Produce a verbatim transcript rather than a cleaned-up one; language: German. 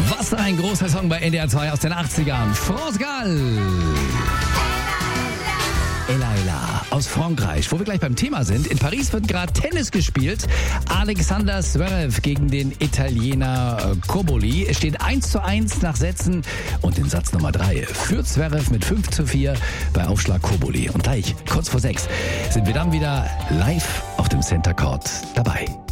Was ein großer Song bei N D R zwei aus den achtzigern. France Gall. Ella Ella aus Frankreich, wo wir gleich beim Thema sind. In Paris wird gerade Tennis gespielt. Alexander Zverev gegen den Italiener Cobolli. Es steht eins zu eins nach Sätzen. Und in Satz Nummer drei führt Zverev mit fünf zu vier bei Aufschlag Cobolli. Und gleich, kurz vor sechs, sind wir dann wieder live auf dem Center Court dabei.